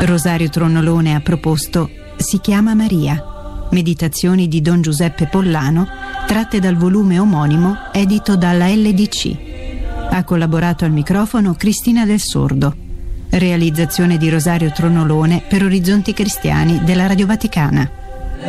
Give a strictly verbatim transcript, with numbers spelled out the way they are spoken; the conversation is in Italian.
Rosario Tronnolone ha proposto Si chiama Maria, meditazioni di Don Giuseppe Pollano, tratte dal volume omonimo edito dalla L D C. Ha collaborato al microfono Cristina Del Sordo. Realizzazione di Rosario Tronnolone per Orizzonti Cristiani della Radio Vaticana.